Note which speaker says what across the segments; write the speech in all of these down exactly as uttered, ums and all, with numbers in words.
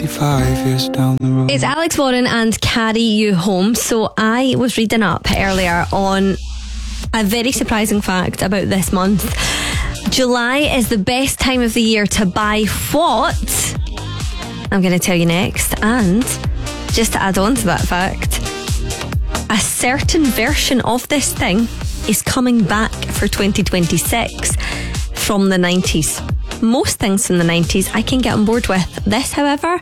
Speaker 1: twenty-five years down the road.
Speaker 2: It's Alex Warren and Carry You Home. So I was reading up earlier on a very surprising fact about this month. July is the best time of the year to buy what? I'm going to tell you next. And just to add on to that fact, a certain version of this thing is coming back for twenty twenty-six from the nineties. Most things from the nineties I can get on board with. This, however,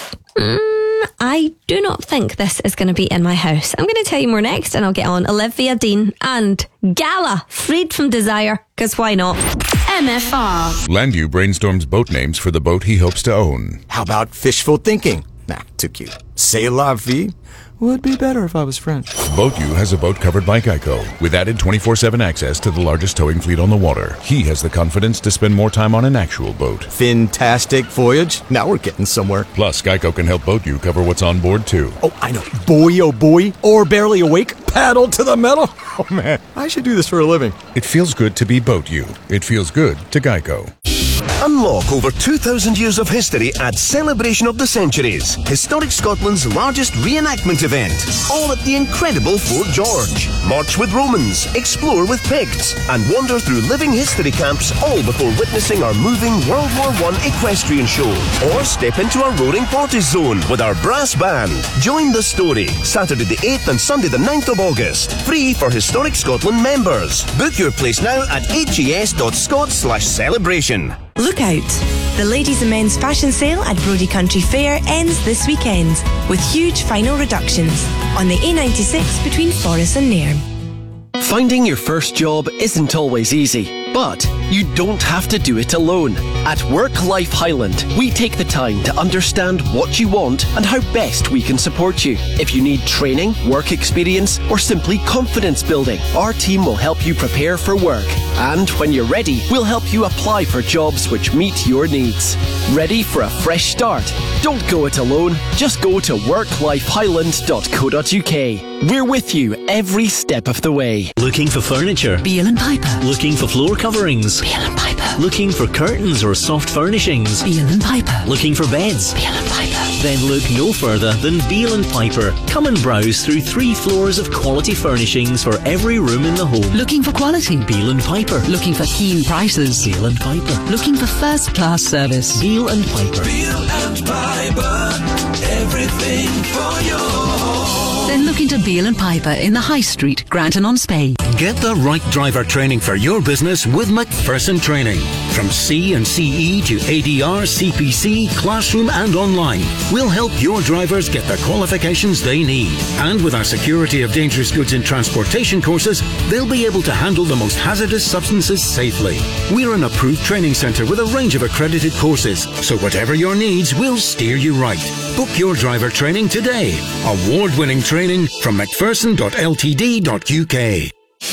Speaker 2: mm, I do not think this is going to be in my house. I'm going to tell you more next, and I'll get on Olivia Dean and Gala, Freed from Desire, because why not?
Speaker 3: M F R.
Speaker 4: Landu brainstorms boat names for the boat he hopes to own.
Speaker 5: How about fishful thinking? Nah, too cute. C'est la vie? Would be better if I was French.
Speaker 4: BoatU has a boat covered by Geico, with added twenty-four seven access to the largest towing fleet on the water. He has the confidence to spend more time on an actual boat.
Speaker 5: Fantastic voyage. Now we're getting somewhere.
Speaker 4: Plus, Geico can help BoatU cover what's on board, too.
Speaker 5: Oh, I know. Boy, oh boy. Or barely awake. Paddle to the metal. Oh, man. I should do this for a living.
Speaker 4: It feels good to be BoatU. It feels good to Geico.
Speaker 6: Unlock over two thousand years of history at Celebration of the Centuries, Historic Scotland's largest reenactment event, all at the incredible Fort George. March with Romans, explore with Picts, and wander through living history camps, all before witnessing our moving World War One equestrian show. Or step into our roaring parties zone with our brass band. Join the story, Saturday the eighth and Sunday the ninth of August. Free for Historic Scotland members. Book your place now at hes.scot slash celebration.
Speaker 7: Look out! The ladies and men's fashion sale at Brodie Country Fair ends this weekend with huge final reductions on the A ninety-six between Forres and Nairn.
Speaker 8: Finding your first job isn't always easy, but you don't have to do it alone. At Work Life Highland, we take the time to understand what you want and how best we can support you. If you need training, work experience, or simply confidence building, our team will help you prepare for work. And when you're ready, we'll help you apply for jobs which meet your needs. Ready for a fresh start? Don't go it alone. Just go to work life highland dot co dot uk. We're with you every step of the way.
Speaker 9: Looking for furniture?
Speaker 7: Beale and Piper.
Speaker 9: Looking for floor coverings?
Speaker 7: Beale and Piper.
Speaker 9: Looking for curtains or soft furnishings?
Speaker 7: Beale and Piper.
Speaker 9: Looking for beds?
Speaker 7: Beale and Piper.
Speaker 9: Then look no further than Beale and Piper. Come and browse through three floors of quality furnishings for every room in the home.
Speaker 10: Looking for quality?
Speaker 9: Beale and Piper.
Speaker 10: Looking for keen prices?
Speaker 9: Beale and Piper.
Speaker 10: Looking for first class service?
Speaker 9: Beale and Piper.
Speaker 11: Beale and Piper. Everything for your home.
Speaker 10: Then look into Beale and Piper in the High Street, Granton-on-Spey.
Speaker 12: Get the right driver training for your business with McPherson Training. From C and C E to A D R, C P C, classroom and online, we'll help your drivers get the qualifications they need. And with our Security of Dangerous Goods in Transportation courses, they'll be able to handle the most hazardous substances safely. We're an approved training centre with a range of accredited courses, so whatever your needs, we'll steer you right. Book your driver training today. Award-winning training from mcpherson dot l t d dot u k.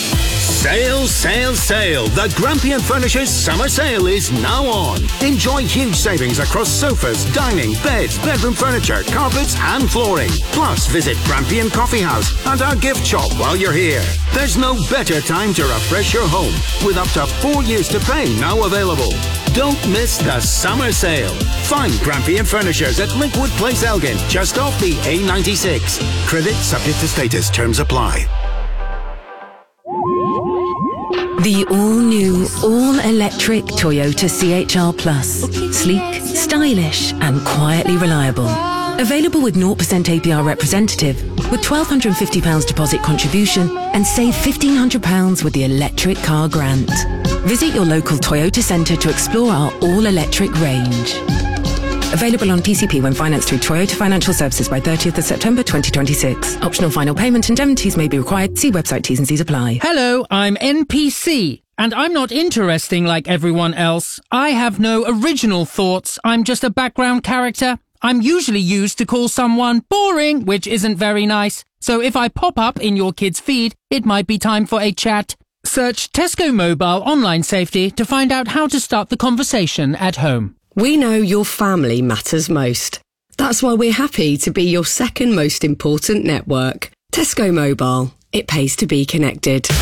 Speaker 12: Sale, sale, sale! The Grampian Furnishers Summer Sale is now on. Enjoy huge savings across sofas, dining, beds, bedroom furniture, carpets and flooring. Plus, visit Grampian Coffee House and our gift shop while you're here. There's no better time to refresh your home, with up to four years to pay now available. Don't miss the summer sale. Find Grampian Furnishers at Linkwood Place, Elgin, just off the A ninety-six. Credit subject to status. Terms apply.
Speaker 13: The all-new, all-electric Toyota C H R Plus. Sleek, stylish and quietly reliable. Available with zero percent A P R representative, with one thousand two hundred fifty pounds deposit contribution and save fifteen hundred pounds with the electric car grant. Visit your local Toyota centre to explore our all-electric range. Available on P C P when financed through Toyota Financial Services by thirtieth of September twenty twenty-six. Optional final payment indemnities may be required. See website T's and C's apply.
Speaker 14: Hello, I'm N P C, and I'm not interesting like everyone else. I have no original thoughts. I'm just a background character. I'm usually used to call someone boring, which isn't very nice. So if I pop up in your kid's feed, it might be time for a chat. Search Tesco Mobile Online Safety to find out how to start the conversation at home.
Speaker 15: We know your family matters most. That's why we're happy to be your second most important network. Tesco Mobile. It pays to be connected.